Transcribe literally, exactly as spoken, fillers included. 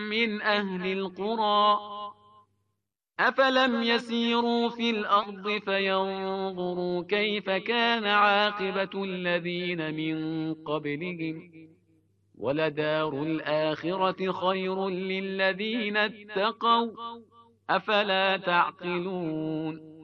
من أهل القرى أفلم يسيروا في الأرض فينظروا كيف كان عاقبة الذين من قبلهم ولدار الآخرة خير للذين اتقوا أفلا تعقلون